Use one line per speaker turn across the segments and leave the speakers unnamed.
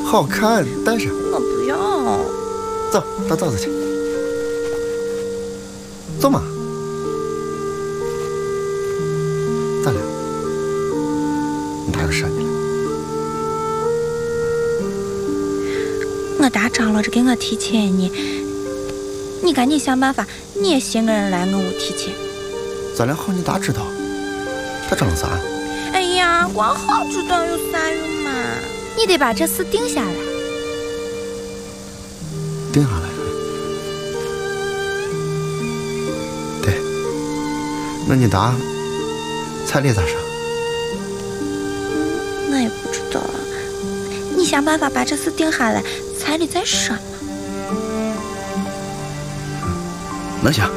好看，带上。
我不要。
走到灶子去。走嘛。咋了？你大又说你了？
我大张罗着给我提钱呢，你赶紧想办法，你也寻个人来我屋提钱。
咱俩好，你大知道，他整了啥？
哎呀，光好知道有啥用嘛？你得把这事定下来。
定下来。对，那你答彩礼咋说？
我也不知道啊，你想办法把这事定下来，彩礼再说嘛。
那行。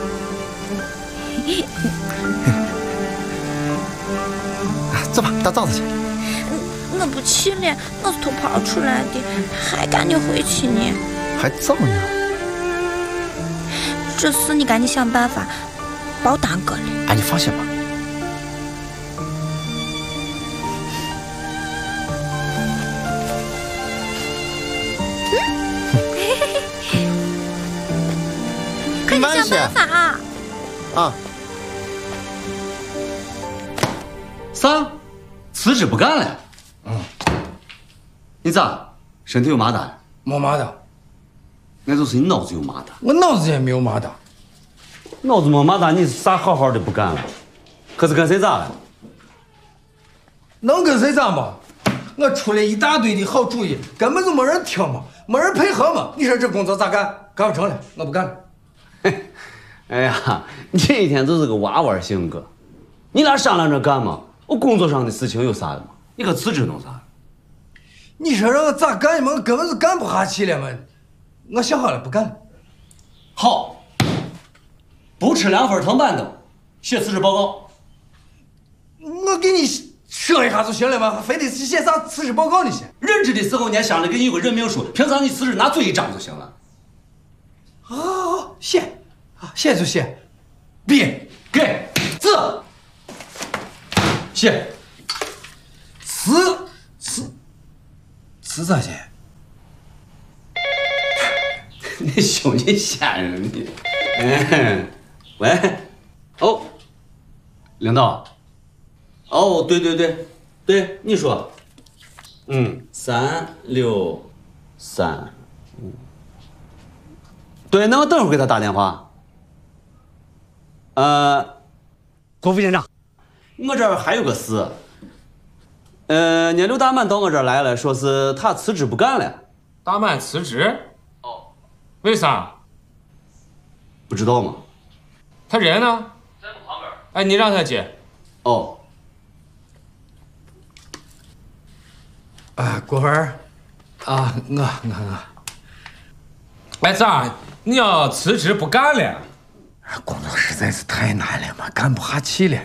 走吧，到灶子去。
我不去了，我是偷跑出来的，还赶紧回去呢。
还早呢。
这事你赶紧想办法，别耽搁了。
哎，你放心吧。
快点想办法
啊！
啥？辞职不干了？你咋？身体有麻达？
没麻达。
那就是你脑子有麻达。
我脑子也没有麻达。
脑子没麻达，你啥好好的不干了？可是跟谁咋了？
能跟谁咋嘛？我出了一大堆的好主意，根本就没人听嘛，没人配合嘛。你说这工作咋干？干不成了，我不干了。
哎呀，你这一天就是个娃娃性格。你俩商量着干嘛？我工作上的事情有啥的嘛？你可辞职弄啥？
你说让我咋干嘛？我根本就干不下去了嘛。我想好了，不干了。
好，不吃2份藤板凳，写辞职报告。
我给你说一下就行了嘛，非得写啥辞职报告呢？写
任职的时候你还想着给你有个任命书，平常你辞职拿嘴一张就行了。
好，写，写就写，
笔给字写，
词咋写？
你兄弟吓人你！喂，哦，领导，哦，对，你说，363，对，那我等会儿给他打电话。
郭副县长，
我这儿还有个事。那刘大满到我这儿来了，说是他辞职不干了。
大满辞职？哦，为啥？
不知道吗？
他人呢？在我旁边。哎，你让他接。
哦。
郭文，我。
哎，咋？你要辞职不干了？
工作实在是太难了嘛，干不下去了。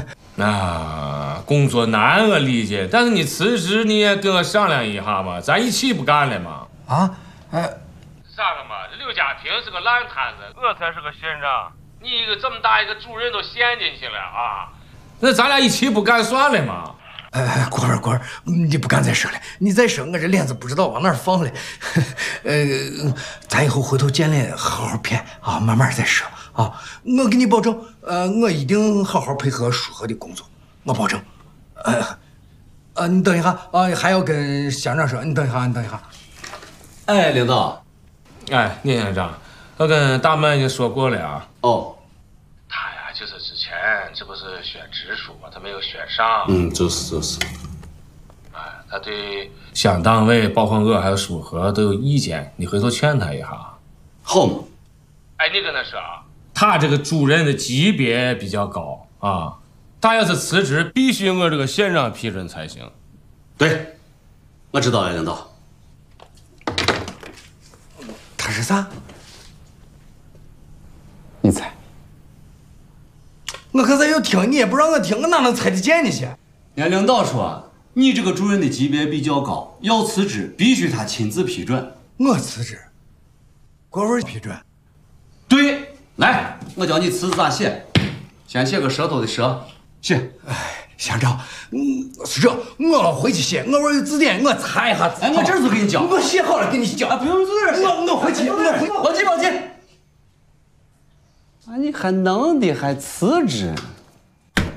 工作难我理解，但是你辞职你也跟我商量一下嘛，咱一起不干了嘛。 啥了嘛？这刘家坪是个烂摊子，我才是个县长，你一个这么大一个主任都陷进去了啊！那咱俩一起不干算了嘛？
郭儿，你不敢再说了，你再说我这脸子不知道往哪儿放了。咱以后回头见了好好谝啊，慢慢再说啊。我给你保证，我一定好好配合舒和的工作，我保证。你等一下啊，还要跟乡长说，你等一下。
哎，领导。
哎，聂县长，我跟大满已经说过了啊。
哦。
他呀，就是之前这不是选直属嘛，他没有选上。
就是。
哎，他对乡党委包括我还有舒和都有意见，你回头劝他一下。
好嘛。
哎，你跟他说啊，他这个主任的级别比较高啊，他要是辞职，必须我这个县长批准才行。
对，我知道了，领导。
他是啥？
你猜？
我可是要听，你也不让我听，我哪能猜得见你去？
人家领导说，你这个主任的级别比较高，要辞职必须他亲自批准。
我辞职，郭文批准。
对，来，我教你辞职咋写，先写个舌头的舌，写。
乡长，是这，我回去写，我玩有字典，我查一下字。
哎，我这就给你教。
我写好了给你教。
啊，不用字儿。
我回去，
报警！啊，你还能的还辞职？